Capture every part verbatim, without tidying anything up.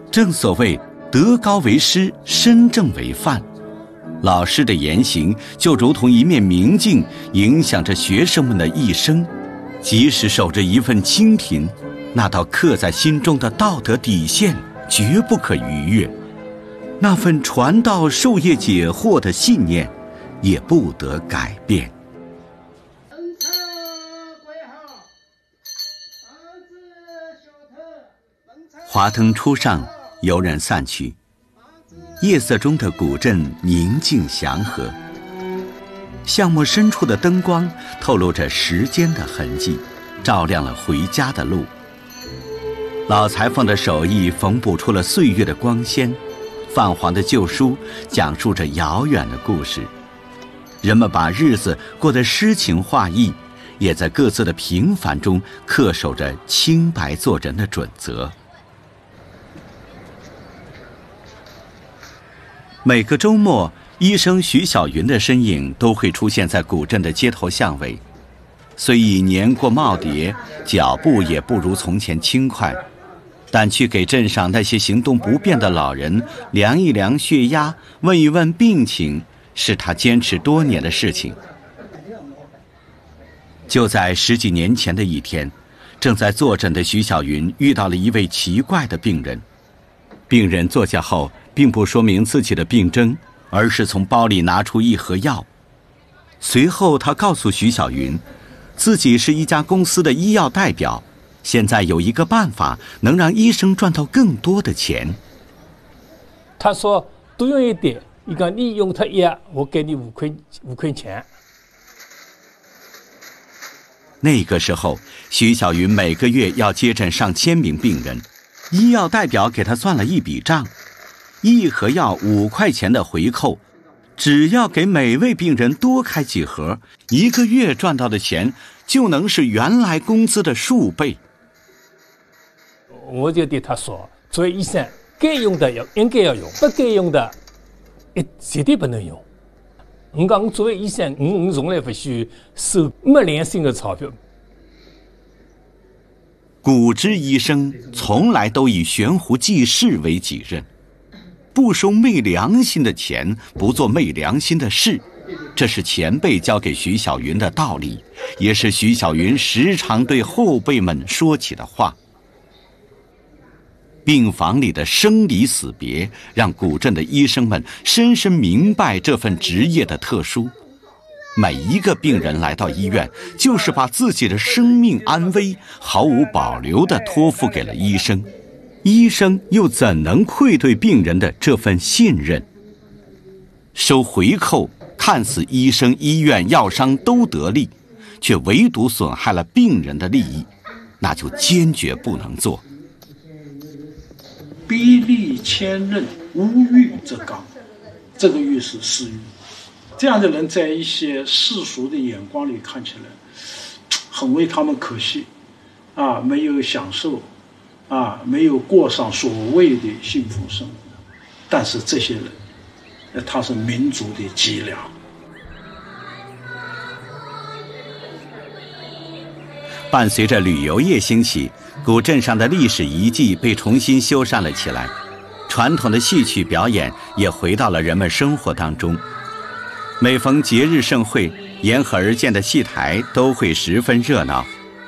正所谓德高为师，身正为范。老师的言行就如同一面明镜，影响着学生们的一生。即使守着一份清贫，那道刻在心中的道德底线绝不可逾越，那份传道授业解惑的信念也不得改变。华灯初上，游人散去，夜色中的古镇宁静祥和，巷陌深处的灯光透露着时间的痕迹，照亮了回家的路。老裁缝的手艺缝补出了岁月的光鲜，泛黄的旧书讲述着遥远的故事。人们把日子过得诗情画意，也在各自的平凡中恪守着清白做人的准则。每个周末，医生徐小云的身影都会出现在古镇的街头巷尾。虽已年过耄耋，脚步也不如从前轻快，但去给镇上那些行动不便的老人量一量血压，问一问病情，是他坚持多年的事情。就在十几年前的一天，正在坐诊的徐小云遇到了一位奇怪的病人。病人坐下后并不说明自己的病征，而是从包里拿出一盒药。随后他告诉徐小云，自己是一家公司的医药代表，现在有一个办法能让医生赚到更多的钱。 他说多用一点，你讲你用他药，我给你五块五块钱。 那个时候，徐小云每个月要接诊上千名病人，医药代表给他算了一笔账，一盒药五块钱的回扣，只要给每位病人多开几盒，一个月赚到的钱就能是原来工资的数倍。 我就对他说，作为医生，该用的要应该要用，不该用的，一绝对不能用。我讲，我作为医生，我我从来不许收没良心的钞票。 古之医生从来都以悬壶济世为己任，不收昧良心的钱，不做昧良心的事，这是前辈教给徐小云的道理，也是徐小云时常对后辈们说起的话。病房里的生离死别，让古镇的医生们深深明白这份职业的特殊。每一个病人来到医院，就是把自己的生命安危毫无保留地托付给了医生，医生又怎能愧对病人的这份信任？收回扣，看似医生、医院、药商都得利，却唯独损害了病人的利益，那就坚决不能做。 卑利千仞，无欲则刚，这个欲是私欲。这样的人在一些世俗的眼光里看起来很为他们可惜啊，没有享受啊，没有过上所谓的幸福生活。但是这些人他是民族的脊梁。 伴随着旅游业兴起，古镇上的历史遗迹被重新修缮了起来，传统的戏曲表演也回到了人们生活当中。每逢节日盛会，沿河而建的戏台都会十分热闹。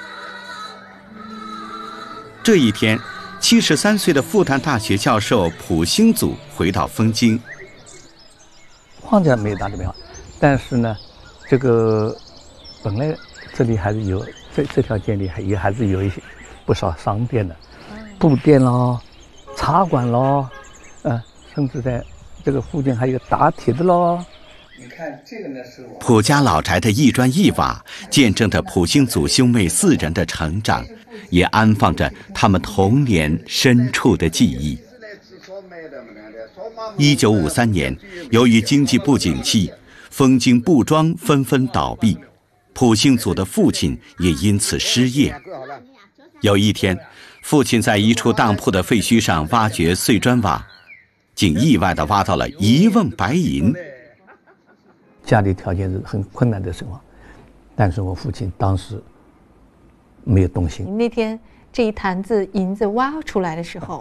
这一天，七十三岁的复旦大学教授蒲兴祖回到丰京。 框架没有大的变化，但是呢，这个本来这里还是有这这条街里还也还是有一些不少商店的，布店咯，茶馆咯，呃，甚至在这个附近还有打铁的咯。 你看这个呢是我蒲家老宅的一砖一瓦，见证着蒲兴祖兄妹四人的成长，也安放着他们童年深处的记忆。一九五三年，由于经济不景气，丰京布庄纷纷倒闭，蒲兴祖的父亲也因此失业。有一天，父亲在一处当铺的废墟上挖掘碎砖瓦，竟意外地挖到了一瓮白银。 家里条件是很困难的时候，但是我父亲当时没有动心。 那天这一坛子银子挖出来的时候，